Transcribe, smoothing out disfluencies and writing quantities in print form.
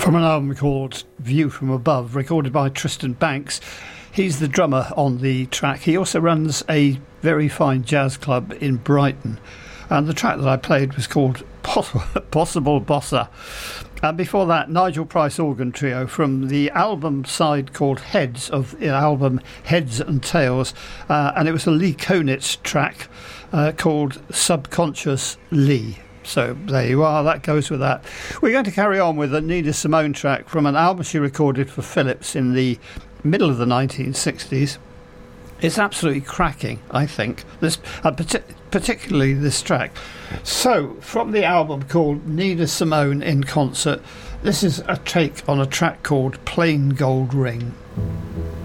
From an album called View From Above, recorded by Tristan Banks. He's the drummer on the track. He also runs a very fine jazz club in Brighton. And the track that I played was called Possible Bossa. And before that, Nigel Price Organ Trio from the album side called Heads of the album Heads and Tails. And it was a Lee Konitz track called Subconscious Lee. So there you are, that goes with that. We're going to carry on with a Nina Simone track from an album she recorded for Philips in the middle of the 1960s. It's absolutely cracking, I think, this particularly this track. So, from the album called Nina Simone in Concert, this is a take on a track called Plain Gold Ring.